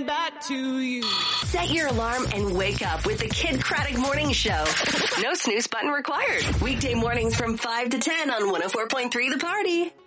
coming back to you. Set your alarm and wake up with the Kid Craddock Morning Show. No snooze button required. Weekday mornings from 5 to 10 on 104.3 The Party.